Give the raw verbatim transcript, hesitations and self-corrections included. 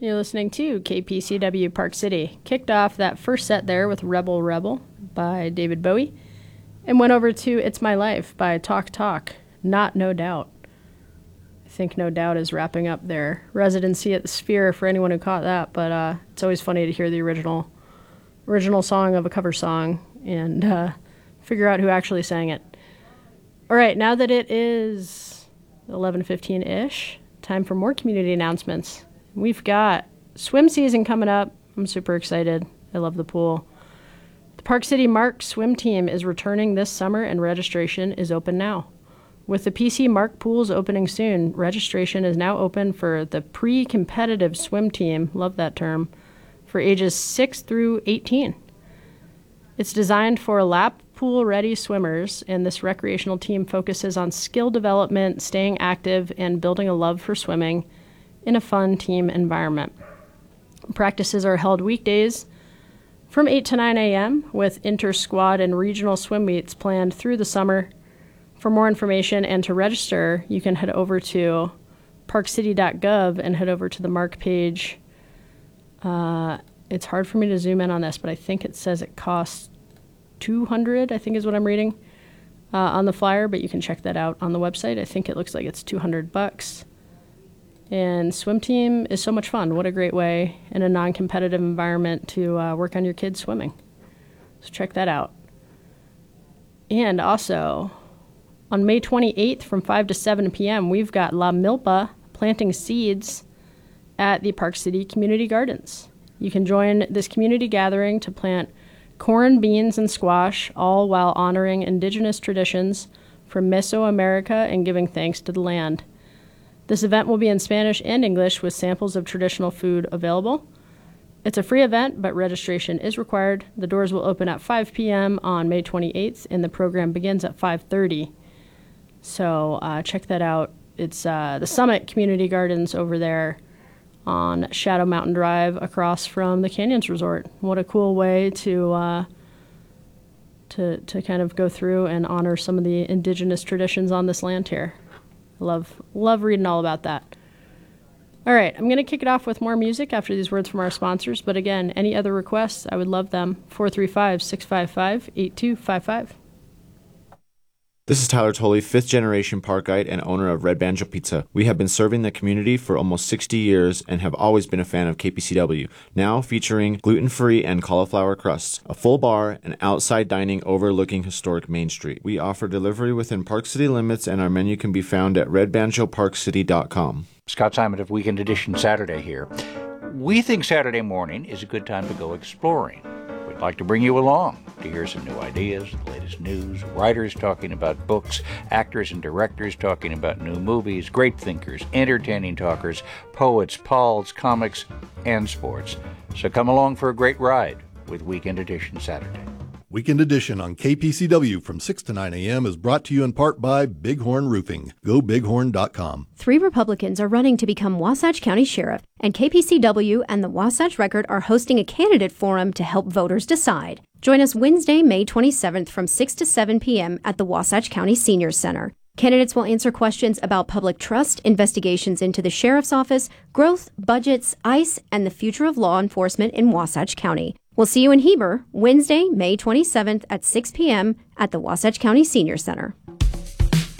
You're listening to K P C W Park City. Kicked off that first set there with Rebel Rebel by David Bowie and went over to It's My Life by Talk Talk, Not No Doubt. I think No Doubt is wrapping up their residency at the Sphere for anyone who caught that, but uh, it's always funny to hear the original original song of a cover song and uh, figure out who actually sang it. All right, now that it is eleven fifteen-ish, time for more community announcements. We've got swim season coming up. I'm super excited. I love the pool. The Park City Mark swim team is returning this summer and registration is open now. With the P C Mark pools opening soon, registration is now open for the pre-competitive swim team, love that term, for ages six through eighteen. It's designed for lap pool-ready swimmers, and this recreational team focuses on skill development, staying active, and building a love for swimming in a fun team environment. Practices are held weekdays from eight to nine a.m. with inter-squad and regional swim meets planned through the summer. For more information and to register, you can head over to park city dot gov and head over to the Mark page. Uh, it's hard for me to zoom in on this, but I think it says it costs two hundred dollars, I think is what I'm reading uh, on the flyer, but you can check that out on the website. I think it looks like it's two hundred bucks. And swim team is so much fun. What a great way in a non-competitive environment to uh, work on your kids swimming. So check that out. And also, on May twenty-eighth from five to seven p.m., we've got La Milpa planting seeds at the Park City Community Gardens. You can join this community gathering to plant corn, beans, and squash, all while honoring indigenous traditions from Mesoamerica and giving thanks to the land. This event will be in Spanish and English with samples of traditional food available. It's a free event, but registration is required. The doors will open at five p.m. on May twenty-eighth, and the program begins at five thirty. So uh, check that out. It's uh, the Summit Community Gardens over there on Shadow Mountain Drive across from the Canyons Resort. What a cool way to uh, to to kind of go through and honor some of the indigenous traditions on this land here. Love, love reading all about that. All right, I'm going to kick it off with more music after these words from our sponsors. But again, any other requests, I would love them. four three five, six five five, eight two five five. This is Tyler Tolley, fifth generation park guide and owner of Red Banjo Pizza. We have been serving the community for almost sixty years and have always been a fan of K P C W, now featuring gluten-free and cauliflower crusts, a full bar, and outside dining overlooking historic Main Street. We offer delivery within Park City limits, and our menu can be found at red banjo park city dot com. Scott Simon of Weekend Edition Saturday here. We think Saturday morning is a good time to go exploring. We'd like to bring you along to hear some new ideas, the latest news, writers talking about books, actors and directors talking about new movies, great thinkers, entertaining talkers, poets, pals, comics, and sports. So come along for a great ride with Weekend Edition Saturday. Weekend Edition on K P C W from six to nine a.m. is brought to you in part by Bighorn Roofing. Go bighorn dot com. Three Republicans are running to become Wasatch County Sheriff, and K P C W and the Wasatch Record are hosting a candidate forum to help voters decide. Join us Wednesday, May twenty-seventh from six to seven p.m. at the Wasatch County Senior Center. Candidates will answer questions about public trust, investigations into the Sheriff's Office, growth, budgets, ICE, and the future of law enforcement in Wasatch County. We'll see you in Heber Wednesday, May twenty-seventh at six p.m. at the Wasatch County Senior Center.